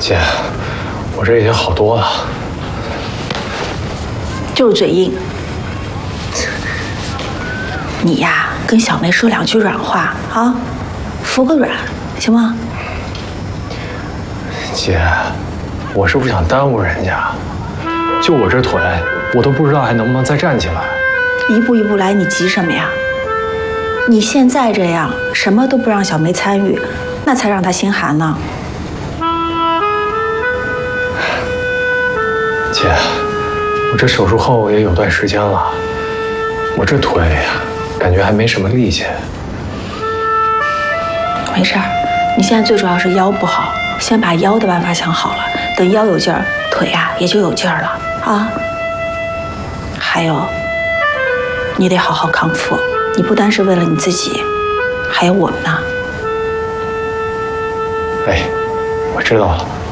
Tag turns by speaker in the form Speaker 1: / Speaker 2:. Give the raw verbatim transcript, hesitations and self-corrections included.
Speaker 1: 姐，我这已经好多了。
Speaker 2: 就是嘴硬。你呀，跟小梅说两句软话啊，服个软，行吗？
Speaker 1: 姐，我是不想耽误人家，就我这腿，我都不知道还能不能再站起来。
Speaker 2: 一步一步来，你急什么呀？你现在这样，什么都不让小梅参与，那才让她心寒呢。
Speaker 1: 姐，我这手术后也有段时间了，我这腿感觉还没什么力气。
Speaker 2: 没事儿，你现在最主要是腰不好，先把腰的办法想好了，等腰有劲儿，腿呀也就有劲儿了啊。还有，你得好好康复，你不单是为了你自己，还有我们呢。
Speaker 1: 哎，我知道了。